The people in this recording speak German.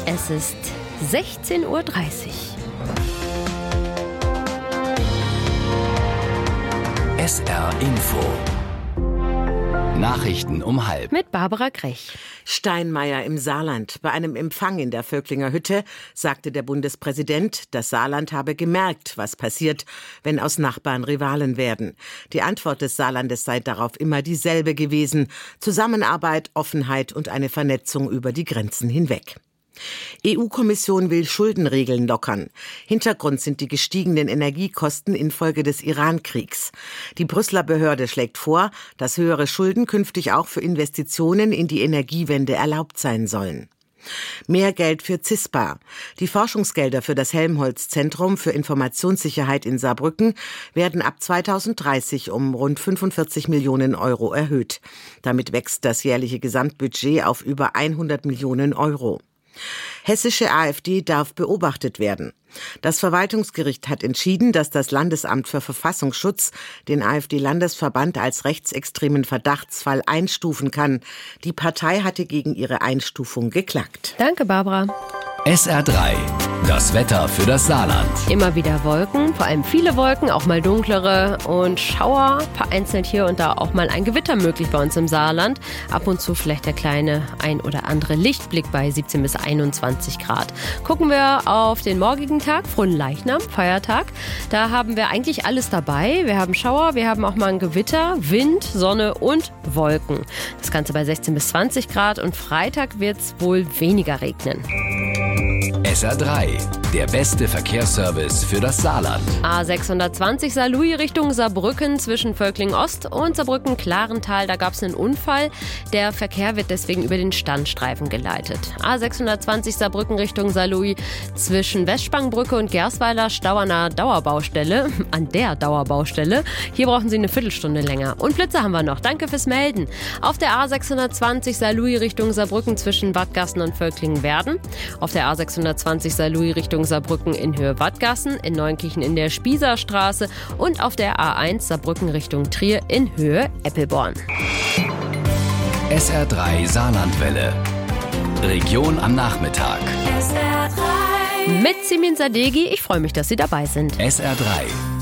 Es ist 16:30 Uhr. SR Info. Nachrichten um 12:30. Mit Barbara Grech. Steinmeier im Saarland. Bei einem Empfang in der Völklinger Hütte sagte der Bundespräsident, das Saarland habe gemerkt, was passiert, wenn aus Nachbarn Rivalen werden. Die Antwort des Saarlandes sei darauf immer dieselbe gewesen: Zusammenarbeit, Offenheit und eine Vernetzung über die Grenzen hinweg. EU-Kommission will Schuldenregeln lockern. Hintergrund sind die gestiegenen Energiekosten infolge des Iran-Kriegs. Die Brüsseler Behörde schlägt vor, dass höhere Schulden künftig auch für Investitionen in die Energiewende erlaubt sein sollen. Mehr Geld für CISPA. Die Forschungsgelder für das Helmholtz-Zentrum für Informationssicherheit in Saarbrücken werden ab 2030 um rund 45 Millionen Euro erhöht. Damit wächst das jährliche Gesamtbudget auf über 100 Millionen Euro. Hessische AfD darf beobachtet werden. Das Verwaltungsgericht hat entschieden, dass das Landesamt für Verfassungsschutz den AfD-Landesverband als rechtsextremen Verdachtsfall einstufen kann. Die Partei hatte gegen ihre Einstufung geklagt. Danke, Barbara. SR3. Das Wetter für das Saarland. Immer wieder Wolken, vor allem viele Wolken, auch mal dunklere und Schauer, vereinzelt hier und da auch mal ein Gewitter möglich bei uns im Saarland. Ab und zu vielleicht der kleine ein oder andere Lichtblick bei 17 bis 21 Grad. Gucken wir auf den morgigen Tag, Fronleichnam, Feiertag. Da haben wir eigentlich alles dabei. Wir haben Schauer, wir haben auch mal ein Gewitter, Wind, Sonne und Wolken. Das Ganze bei 16 bis 20 Grad und Freitag wird es wohl weniger regnen. SR3, der beste Verkehrsservice für das Saarland. A620 Saarlouis Richtung Saarbrücken zwischen Völkling Ost und Saarbrücken-Klarental. Da gab es einen Unfall. Der Verkehr wird deswegen über den Standstreifen geleitet. A620 Saarbrücken Richtung Saarlouis zwischen Westspangenbrücke und Gersweiler Stau an der Dauerbaustelle. Hier brauchen Sie eine Viertelstunde länger. Und Blitze haben wir noch. Danke fürs Melden. Auf der A620 Saarlouis Richtung Saarbrücken zwischen Wattgassen und Völklingen-Werden. Auf der A620 Saarlouis Richtung Saarbrücken in Höhe Wattgassen, in Neunkirchen in der Spießerstraße und auf der A1 Saarbrücken Richtung Trier in Höhe Eppelborn. SR3 Saarlandwelle. Region am Nachmittag. Mit Simin Sadeghi, ich freue mich, dass Sie dabei sind. SR3.